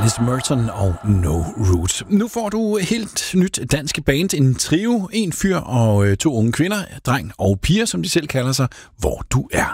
Dennis Merton og No Roots. Nu får du helt nyt dansk band, en trio, en fyr og to unge kvinder, dreng og piger, som de selv kalder sig, Hvor du er.